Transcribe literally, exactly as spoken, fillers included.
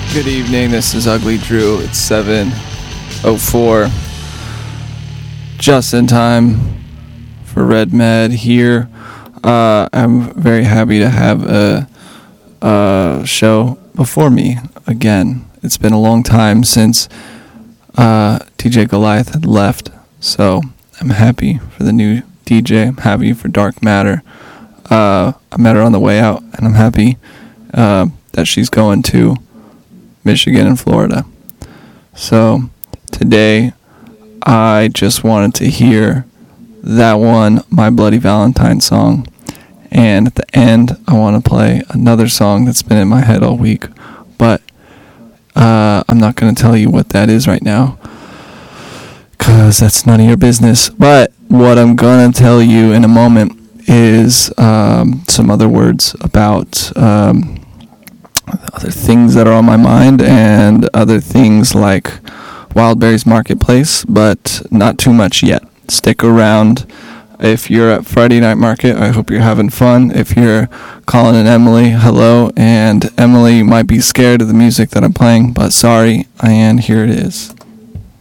Good evening, this is Ugly Drew. It's seven oh four. Just in time for Red Med here. Uh, I'm very happy to have a, a show before me again. It's been a long time since uh, D J Goliath had left, so I'm happy for the new D J. I'm happy for Dark Matter. Uh, I met her on the way out, and I'm happy uh, that she's going to Michigan and Florida. So today I just wanted to hear that one, My Bloody Valentine song, and at the end I want to play another song that's been in my head all week, but uh, I'm not going to tell you what that is right now because that's none of your business. But what I'm going to tell you in a moment is um, some other words about um, other things that are on my mind and other things like Wildberries Marketplace, but not too much yet. Stick around. If you're at Friday Night Market, I hope you're having fun. If you're calling in Emily, hello. And Emily might be scared of the music that I'm playing, but sorry, and here it is.